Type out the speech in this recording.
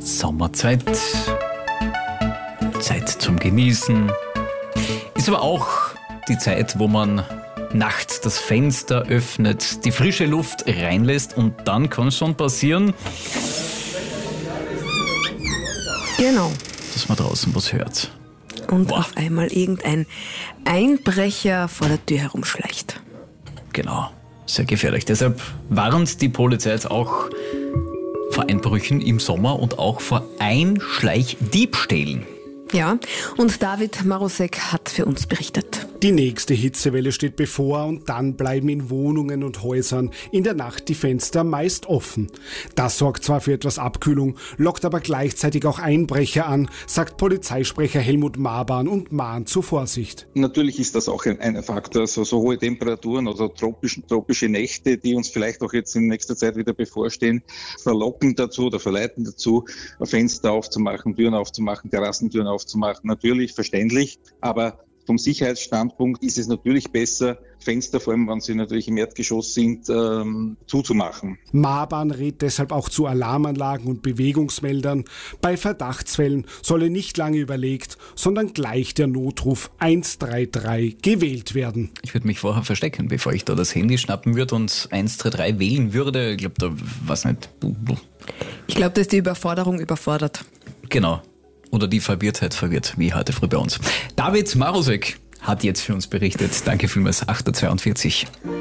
Sommerzeit. Zeit zum Genießen. Ist aber auch die Zeit, wo man nachts das Fenster öffnet, die frische Luft reinlässt und dann kann es schon passieren, Genau. dass man draußen was hört. Und Boah. auf einmal irgendein Einbrecher vor der Tür herumschleicht. Genau, sehr gefährlich. Deshalb warnt die Polizei jetzt auch vor Einbrüchen im Sommer und auch vor Einschleichdiebstählen. Ja, und David Marusek hat für uns berichtet. Die nächste Hitzewelle steht bevor und dann bleiben in Wohnungen und Häusern in der Nacht die Fenster meist offen. Das sorgt zwar für etwas Abkühlung, lockt aber gleichzeitig auch Einbrecher an, sagt Polizeisprecher Helmut Mabahn und mahnt zur Vorsicht. Natürlich ist das auch ein Faktor, also so hohe Temperaturen oder tropische Nächte, die uns vielleicht auch jetzt in nächster Zeit wieder bevorstehen, verlocken dazu oder verleiten dazu, Fenster aufzumachen, Türen aufzumachen, Terrassentüren aufzumachen. Natürlich, verständlich, aber vom Sicherheitsstandpunkt ist es natürlich besser, Fenster, vor allem wenn sie natürlich im Erdgeschoss sind, zuzumachen. Mabahn rät deshalb auch zu Alarmanlagen und Bewegungsmeldern. Bei Verdachtsfällen solle nicht lange überlegt, sondern gleich der Notruf 133 gewählt werden. Ich würde mich vorher verstecken, bevor ich da das Handy schnappen würde und 133 wählen würde. Ich glaube, da weiß nicht. Ich glaube, dass die Überforderung überfordert. Genau. Oder die Verwirrtheit verwirrt, wie heute früh bei uns. David Marusek hat jetzt für uns berichtet. Danke vielmals, 8.42 Uhr.